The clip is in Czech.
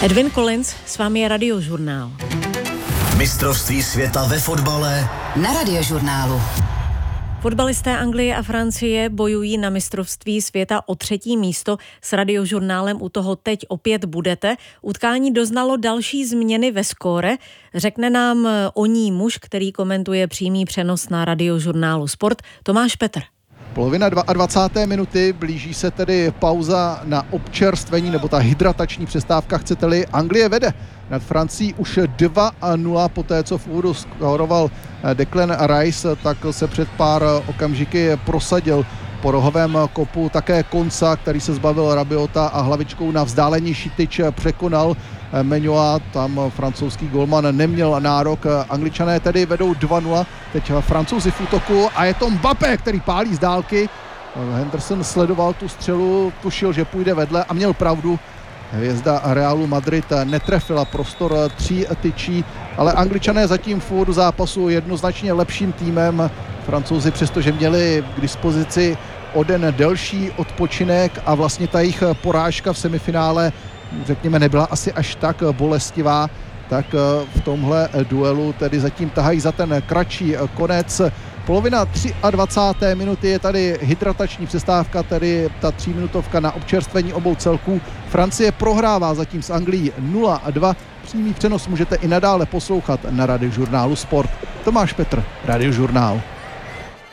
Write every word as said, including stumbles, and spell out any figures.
Edwin Collins, s vámi je Radiožurnál. Mistrovství světa ve fotbale na Radiožurnálu. Fotbalisté Anglie a Francie bojují na mistrovství světa o třetí místo. S Radiožurnálem u toho teď opět budete. Utkání doznalo další změny ve skóre. Řekne nám o ní muž, který komentuje přímý přenos na Radiožurnálu Sport, Tomáš Petr. Polovina dvacáté druhé minuty, blíží se tedy pauza na občerstvení, nebo ta hydratační přestávka, chcete-li. Anglie vede nad Francií už dva nula, poté co v úvodu skóroval Declan Rice, tak se před pár okamžiky prosadil po rohovém kopu také Konsa, který se zbavil Rabiota a hlavičkou na vzdálenější tyč překonal Meňoa. Tam francouzský golman neměl nárok. Angličané tedy vedou dva nula. Teď Francouzi v útoku a je to Mbappé, který pálí z dálky. Henderson sledoval tu střelu, tušil, že půjde vedle a měl pravdu. Hvězda Realu Madrid netrefila prostor tří tyčí, ale Angličané zatím v úvodu zápasu jednoznačně lepším týmem. Francouzi, přestože měli k dispozici o den delší odpočinek a vlastně ta jejich porážka v semifinále, řekněme, nebyla asi až tak bolestivá, tak v tomhle duelu tedy zatím tahají za ten kratší konec. Polovina dvacáté třetí minuty je tady hydratační přestávka, tedy ta tříminutovka na občerstvení obou celků. Francie prohrává zatím s Anglií nula dva. Přímý přenos můžete i nadále poslouchat na Radiožurnálu Sport. Tomáš Petr, Radiožurnál.